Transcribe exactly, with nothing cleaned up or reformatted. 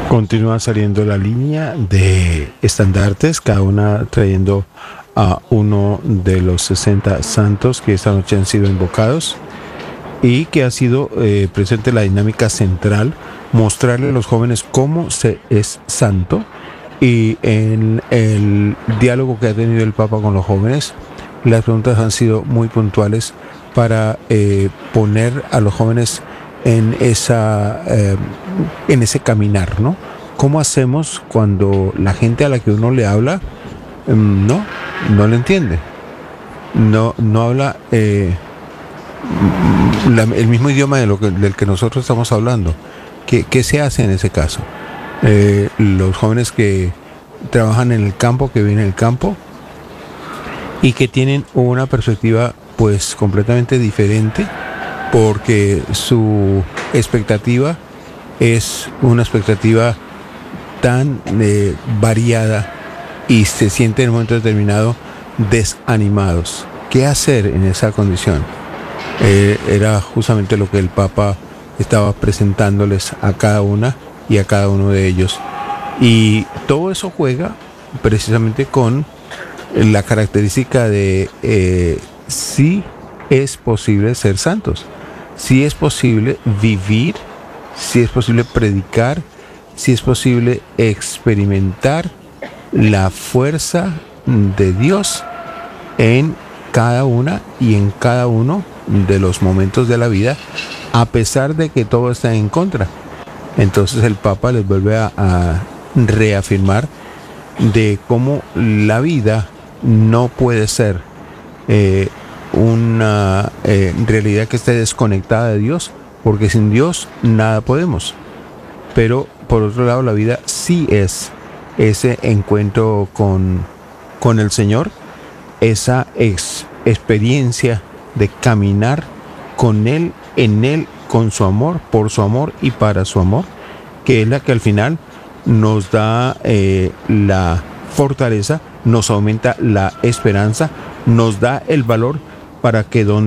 Continúa saliendo la línea de estandartes, cada una trayendo a uno de los sesenta santos que esta noche han sido invocados y que ha sido eh, presente la dinámica central, mostrarle a los jóvenes cómo se es santo. Y en el diálogo que ha tenido el Papa con los jóvenes, las preguntas han sido muy puntuales para eh, poner a los jóvenes en esa eh, en ese caminar, ¿no? ¿Cómo hacemos cuando la gente a la que uno le habla um, no no le entiende, no no habla eh, la, el mismo idioma de lo que, del que nosotros estamos hablando? ¿Qué, qué se hace en ese caso? Eh, los jóvenes que trabajan en el campo, que viven en el campo y que tienen una perspectiva pues completamente diferente, porque su expectativa es una expectativa tan eh, variada y se sienten en un momento determinado desanimados. ¿Qué hacer en esa condición? Eh, era justamente lo que el Papa estaba presentándoles a cada una y a cada uno de ellos. Y todo eso juega precisamente con la característica de eh, si es posible ser santos, si es posible vivir, si es posible predicar, si es posible experimentar la fuerza de Dios en cada una y en cada uno de los momentos de la vida, a pesar de que todo está en contra. Entonces el Papa les vuelve a, a reafirmar de cómo la vida no puede ser eh, una eh, realidad que esté desconectada de Dios, porque sin Dios nada podemos. Pero por otro lado, la vida sí es ese encuentro con, con el Señor, esa ex, experiencia de caminar con Él, en Él, con su amor, por su amor y para su amor, que es la que al final nos da eh, la fortaleza, nos aumenta la esperanza, nos da el valor para que donde